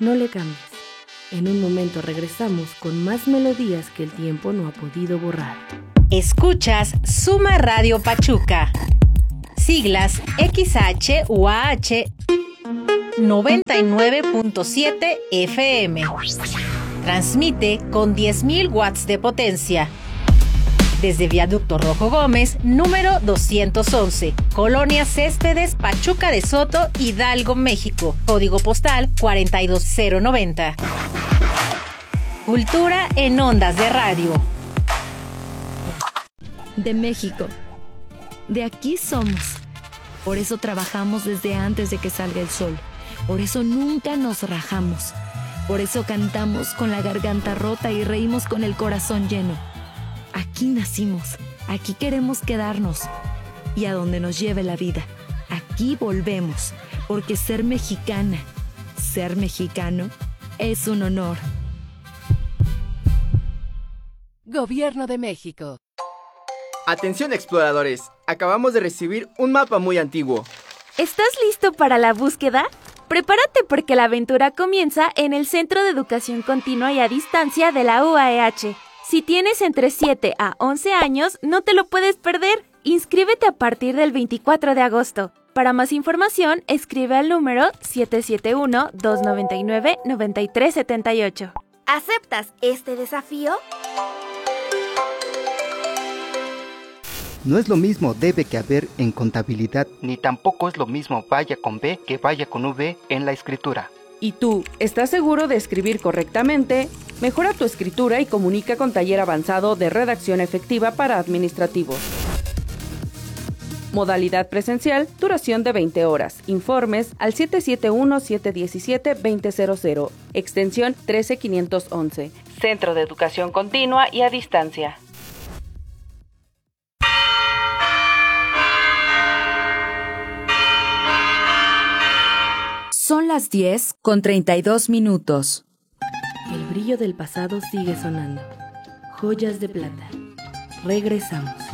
No le cambies. En un momento regresamos con más melodías que el tiempo no ha podido borrar. Escuchas Suma Radio Pachuca. Siglas XHUAH 99.7 FM. Transmite con 10.000 watts de potencia. Desde Viaducto Rojo Gómez, número 211, Colonia Céspedes, Pachuca de Soto, Hidalgo, México. Código postal 42090. Cultura en ondas de radio. De México. De aquí somos. Por eso trabajamos desde antes de que salga el sol. Por eso nunca nos rajamos. Por eso cantamos con la garganta rota y reímos con el corazón lleno. Aquí nacimos, aquí queremos quedarnos. Y a donde nos lleve la vida, aquí volvemos. Porque ser mexicana, ser mexicano, es un honor. Gobierno de México. Atención exploradores, acabamos de recibir un mapa muy antiguo. ¿Estás listo para la búsqueda? Prepárate porque la aventura comienza en el Centro de Educación Continua y a Distancia de la UAEH. Si tienes entre 7 a 11 años, no te lo puedes perder. Inscríbete a partir del 24 de agosto. Para más información, escribe al número 771-299-9378. ¿Aceptas este desafío? No es lo mismo debe que haber en contabilidad, ni tampoco es lo mismo vaya con B que vaya con V en la escritura. ¿Y tú, estás seguro de escribir correctamente? Mejora tu escritura y comunica con Taller Avanzado de Redacción Efectiva para Administrativos. Modalidad presencial, duración de 20 horas. Informes al 771-717-2000, extensión 13511. Centro de Educación Continua y a Distancia. Son las 10:32. El brillo del pasado sigue sonando. Joyas de plata. Regresamos.